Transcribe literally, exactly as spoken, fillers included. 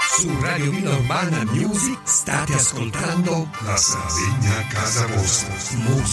Su Radio Villa Urbana Music state ascoltando La Sardegna a casa vostra. musica